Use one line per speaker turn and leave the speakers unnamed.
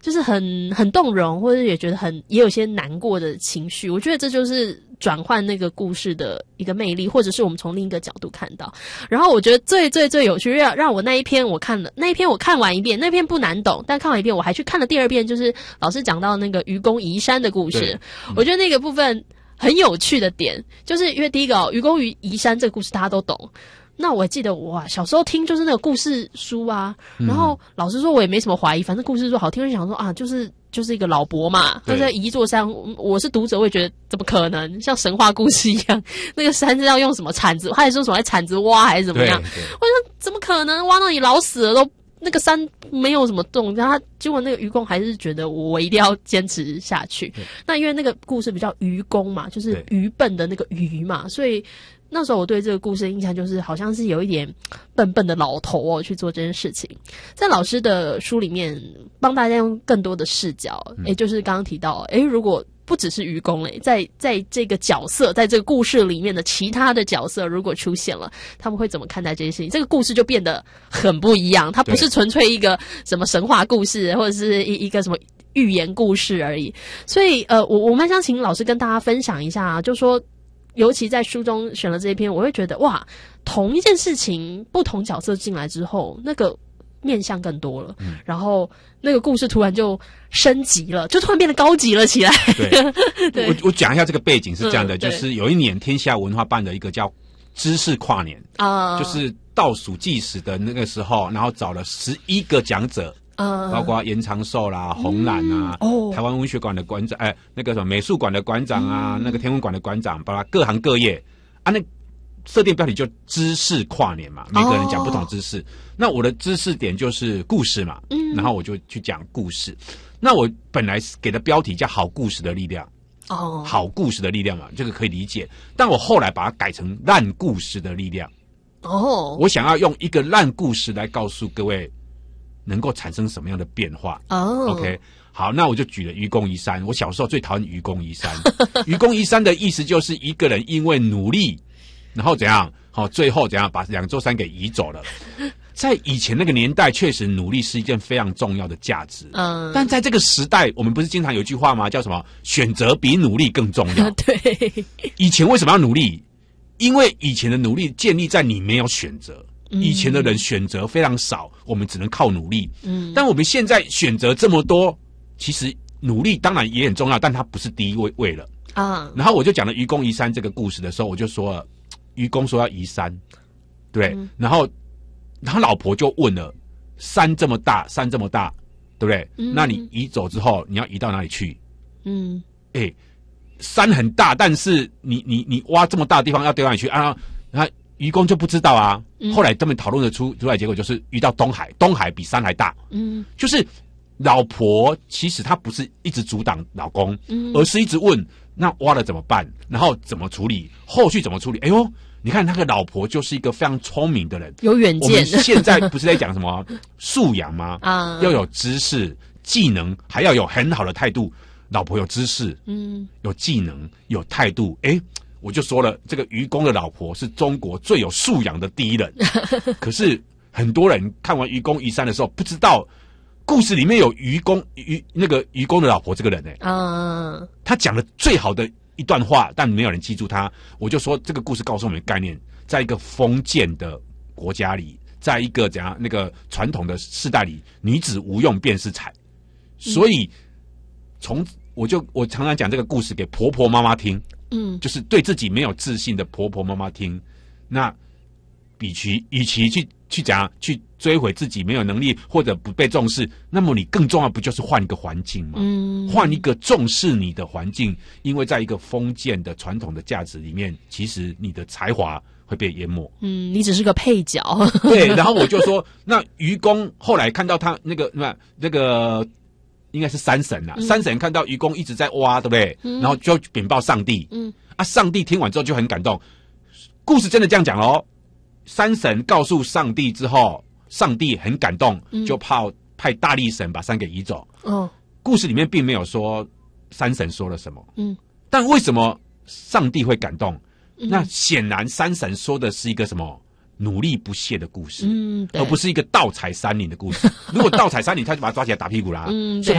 就是很动容，或者也觉得也有些难过的情绪。我觉得这就是转换那个故事的一个魅力，或者是我们从另一个角度看到。然后我觉得最有趣，让我那一篇我看完一遍，那篇不难懂，但看完一遍我还去看了第二遍，就是老师讲到那个愚公移山的故事。我觉得那个部分很有趣的点，就是因为第一个愚公移山这个故事大家都懂。那我记得我小时候听就是那个故事书啊，然后老实说我也没什么怀疑，反正故事书好听，就想说啊，就是一个老伯嘛，他在移一座山。我是读者，我也觉得怎么可能像神话故事一样，那个山是要用什么铲子，他还说什么铲子挖还是怎么样？我说怎么可能挖到你老死了都那个山没有什么动，然后结果那个愚公还是觉得我一定要坚持下去。那因为那个故事比较愚公嘛，就是愚笨的那个愚嘛，所以那时候我对这个故事的印象就是好像是有一点笨笨的老头去做这件事情。在老师的书里面帮大家用更多的视角，就是刚刚提到如果不只是愚公在这个角色，在这个故事里面的其他的角色如果出现了，他们会怎么看待这件事情？这个故事就变得很不一样，它不是纯粹一个什么神话故事或者是一个什么寓言故事而已。所以我蛮想请老师跟大家分享一下就说尤其在书中选了这一篇，我会觉得哇，同一件事情不同角色进来之后，那个面向更多了，然后那个故事突然就升级了，就突然变得高级了起来。
对，我讲一下这个背景是这样的，就是有一年天下文化办的一个叫知识跨年就是倒数计时的那个时候，然后找了11个讲者。包括严长寿啦、洪兰啊、台湾文学馆的馆长，那个什么美术馆的馆长啊，那个天文馆的馆长，包括各行各业啊，那设定标题就知识跨年嘛，每个人讲不同知识。那我的知识点就是故事嘛，然后我就去讲故事。那我本来给的标题叫好故事的力量，好故事的力量嘛，这个可以理解。但我后来把它改成烂故事的力量。我想要用一个烂故事来告诉各位能够产生什么样的变化。OK， 好，那我就举了愚公移山。我小时候最讨厌愚公移山。愚公移山的意思就是一个人因为努力，然后怎样，最后怎样把2座山给移走了。在以前那个年代，确实努力是一件非常重要的价值。但在这个时代，我们不是经常有一句话吗？叫什么？选择比努力更重要。
对。
以前为什么要努力？因为以前的努力建立在你没有选择。以前的人选择非常少，我们只能靠努力。但我们现在选择这么多，其实努力当然也很重要，但它不是第一位了。然后我就讲了愚公移山这个故事的时候，我就说了，愚公说要移山，对，然后老婆就问了，山这么大，对不对？那你移走之后，你要移到哪里去？山很大，但是你挖这么大的地方要丢哪里去啊？愚公就不知道啊。后来他们讨论的出来结果就是移到东海，东海比山还大。就是老婆其实她不是一直阻挡老公，而是一直问那挖了怎么办，然后怎么处理，后续怎么处理。你看那个老婆就是一个非常聪明的人，
有远见。
我们现在不是在讲什么素养吗？要有知识、技能，还要有很好的态度。老婆有知识，有技能，有态度，我就说了，这个愚公的老婆是中国最有素养的第一人。可是很多人看完愚公移山的时候，不知道故事里面有愚公的老婆这个人他讲的最好的一段话，但没有人记住他。我就说这个故事告诉我们的概念，在一个封建的国家里，在一个怎样那个传统的世代里，女子无用便是财。所以我常常讲这个故事给婆婆妈妈听。就是对自己没有自信的婆婆妈妈听，那与其去讲去追悔自己没有能力或者不被重视，那么你更重要不就是换一个环境吗？换一个重视你的环境，因为在一个封建的传统的价值里面，其实你的才华会被淹没。
你只是个配角。
对，然后我就说，那愚公后来看到他那个。应该是山神啦，山神看到愚公一直在挖，对不对？然后就禀报上帝。上帝听完之后就很感动。故事真的这样讲哦。山神告诉上帝之后，上帝很感动，就派大力神把山给移走。故事里面并没有说山神说了什么。但为什么上帝会感动？那显然山神说的是一个什么？努力不懈的故事，而不是一个盗采山林的故事。如果盗采山林，他就把他抓起来打屁股啦。所以